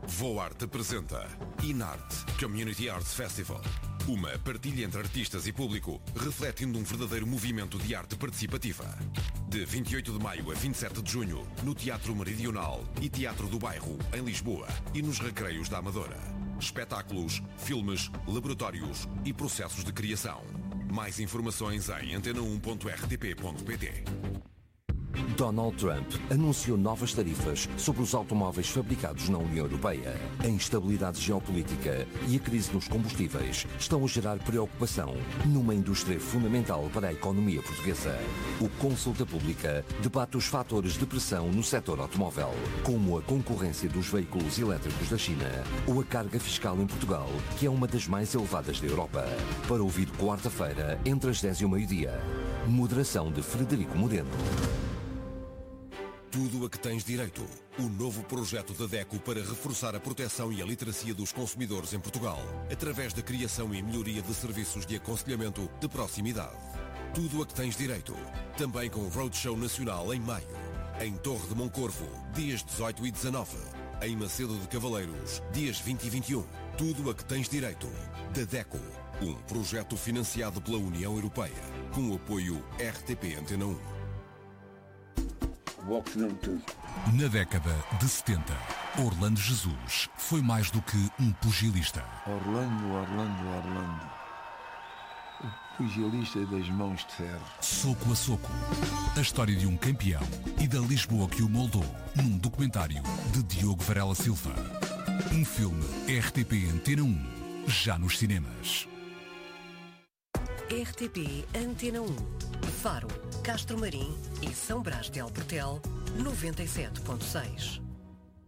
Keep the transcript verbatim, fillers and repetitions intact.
Voarte apresenta Inarte Community Arts Festival. Uma partilha entre artistas e público, refletindo um verdadeiro movimento de arte participativa. De vinte e oito de maio a vinte e sete de junho, no Teatro Meridional e Teatro do Bairro, em Lisboa, e nos Recreios da Amadora. Espetáculos, filmes, laboratórios e processos de criação. Mais informações em antena um ponto r t p ponto p t. Donald Trump anunciou novas tarifas sobre os automóveis fabricados na União Europeia. A instabilidade geopolítica e a crise nos combustíveis estão a gerar preocupação numa indústria fundamental para a economia portuguesa. O Consulta Pública debate os fatores de pressão no setor automóvel, como a concorrência dos veículos elétricos da China ou a carga fiscal em Portugal, que é uma das mais elevadas da Europa. Para ouvir quarta-feira, entre as dez e o meio-dia. Moderação de Frederico Moreno. Tudo a que tens direito. O novo projeto da DECO para reforçar a proteção e a literacia dos consumidores em Portugal, através da criação e melhoria de serviços de aconselhamento de proximidade. Tudo a que tens direito. Também com Roadshow Nacional em maio. Em Torre de Moncorvo, dias dezoito e dezanove. Em Macedo de Cavaleiros, dias vinte e vinte e um. Tudo a que tens direito. Da DECO. Um projeto financiado pela União Europeia. Com o apoio R T P Antena um. Na década de setenta, Orlando Jesus foi mais do que um pugilista. Orlando, Orlando, Orlando. O pugilista das mãos de ferro. Soco a soco. A história de um campeão e da Lisboa que o moldou, num documentário de Diogo Varela Silva. Um filme R T P Antena um, já nos cinemas. R T P Antena um. Faro, Castro Marim e São Brás de Alportel, noventa e sete ponto seis.